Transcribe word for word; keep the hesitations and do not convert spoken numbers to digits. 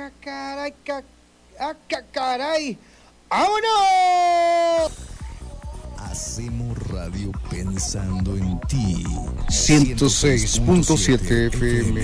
caray, caray. ¡Vámonos! Hacemos radio pensando en ti. ciento seis punto siete F M.